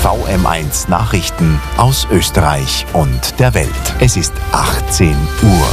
VM1 Nachrichten aus Österreich und der Welt. Es ist 18 Uhr.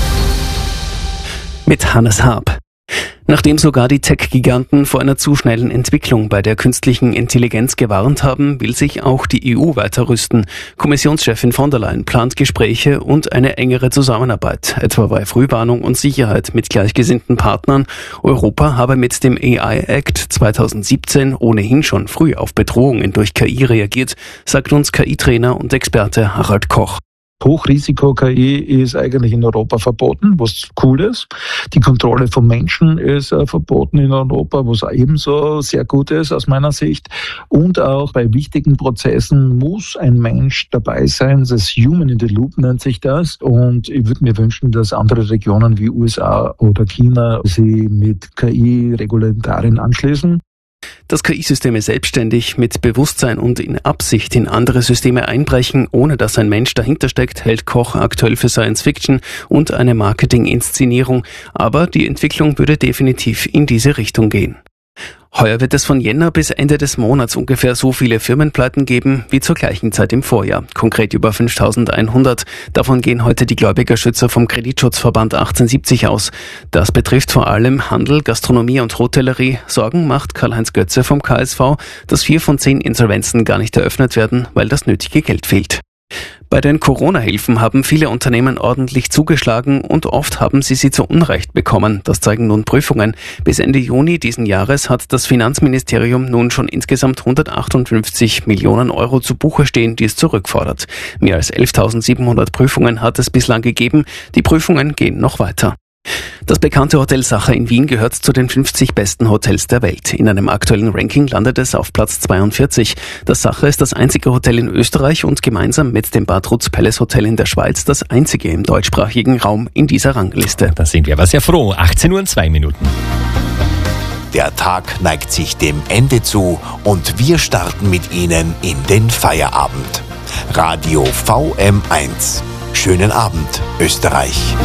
Mit Hannes Haab. Nachdem sogar die Tech-Giganten vor einer zu schnellen Entwicklung bei der künstlichen Intelligenz gewarnt haben, will sich auch die EU weiter rüsten. Kommissionschefin von der Leyen plant Gespräche und eine engere Zusammenarbeit, etwa bei Frühwarnung und Sicherheit mit gleichgesinnten Partnern. Europa habe mit dem AI Act 2017 ohnehin schon früh auf Bedrohungen durch KI reagiert, sagt uns KI-Trainer und Experte Harald Koch. Hochrisiko-KI ist eigentlich in Europa verboten, was cool ist. Die Kontrolle von Menschen ist verboten in Europa, was ebenso sehr gut ist aus meiner Sicht. Und auch bei wichtigen Prozessen muss ein Mensch dabei sein. Das Human in the Loop nennt sich das. Und ich würde mir wünschen, dass andere Regionen wie USA oder China sie mit KI-Regularien anschließen. Dass KI-Systeme selbstständig mit Bewusstsein und in Absicht in andere Systeme einbrechen, ohne dass ein Mensch dahinter steckt, hält Koch aktuell für Science Fiction und eine Marketing-Inszenierung. Aber die Entwicklung würde definitiv in diese Richtung gehen. Heuer wird es von Jänner bis Ende des Monats ungefähr so viele Firmenpleiten geben wie zur gleichen Zeit im Vorjahr, konkret über 5.100. Davon gehen heute die Gläubigerschützer vom Kreditschutzverband 1870 aus. Das betrifft vor allem Handel, Gastronomie und Hotellerie. Sorgen macht Karl-Heinz Götze vom KSV, dass 4 von 10 Insolvenzen gar nicht eröffnet werden, weil das nötige Geld fehlt. Bei den Corona-Hilfen haben viele Unternehmen ordentlich zugeschlagen und oft haben sie zu Unrecht bekommen. Das zeigen nun Prüfungen. Bis Ende Juni diesen Jahres hat das Finanzministerium nun schon insgesamt 158 Millionen Euro zu Buche stehen, die es zurückfordert. Mehr als 11.700 Prüfungen hat es bislang gegeben. Die Prüfungen gehen noch weiter. Das bekannte Hotel Sacher in Wien gehört zu den 50 besten Hotels der Welt. In einem aktuellen Ranking landet es auf Platz 42. Das Sacher ist das einzige Hotel in Österreich und gemeinsam mit dem Bad Rutz Palace Hotel in der Schweiz das einzige im deutschsprachigen Raum in dieser Rangliste. Da sind wir aber sehr froh. 18 Uhr und 2 Minuten. Der Tag neigt sich dem Ende zu und wir starten mit Ihnen in den Feierabend. Radio VM1. Schönen Abend, Österreich.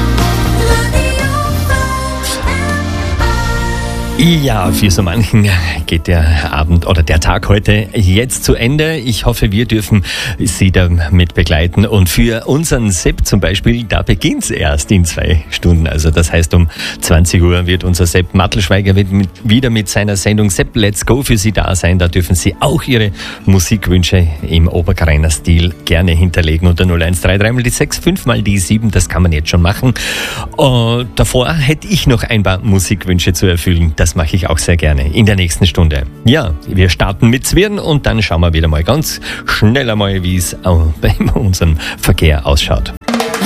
Ja, für so manchen geht der Abend oder der Tag heute jetzt zu Ende. Ich hoffe, wir dürfen Sie damit begleiten. Und für unseren Sepp zum Beispiel, da beginnt's erst in 2 Stunden. Also das heißt, um 20 Uhr wird unser Sepp Mattelschweiger wieder mit seiner Sendung Sepp Let's Go für Sie da sein. Da dürfen Sie auch Ihre Musikwünsche im Oberkreiner Stil gerne hinterlegen unter 0133 mal die 6, 5 mal die 7. Das kann man jetzt schon machen. Davor hätte ich noch ein paar Musikwünsche zu erfüllen. Das mache ich auch sehr gerne in der nächsten Stunde. Ja, wir starten mit Zwirn und dann schauen wir wieder mal ganz schnell einmal, wie es bei unserem Verkehr ausschaut.